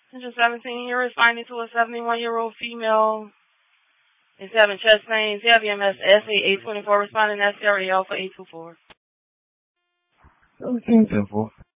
Central 17, you're responding to a 71-year-old female. Is having chest pains. LVMS SA 824 responding. That's area Alpha 824. Okay, 10-4.